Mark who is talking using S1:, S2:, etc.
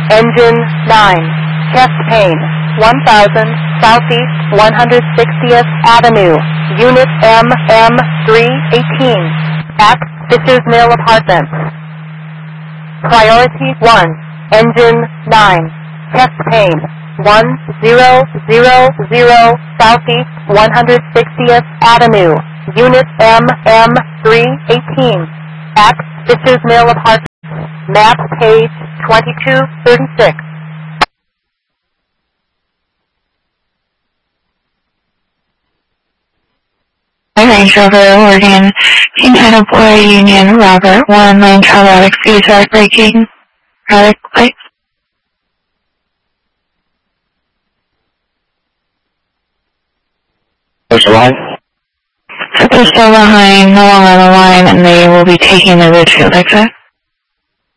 S1: Engine 9. Chest pain. 1000 Southeast 160th Avenue. Unit MM318. At Fisher's Mill Apartments. Priority 1. Engine 9. Chest pain. 1000 Southeast 160th Avenue. Unit MM318. At Fisher's Mill Apartments. Map page 2236.
S2: Range Rover, Oregon, King Boy, Union, Robert, 1 lane traumatic suicide braking, traffic lights.
S3: There's a line?
S2: So they're still behind, no longer on the line, and they will be taking the Ridgefield exit.